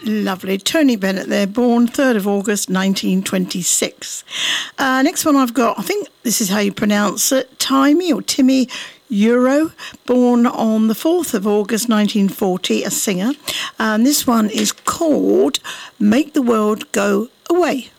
Lovely. Tony Bennett there, born 3rd of August 1926. Next one I've got, I think this is how you pronounce it, Timmy Euro, born on the 4th of August 1940, a singer. And this one is called Make the World Go Away.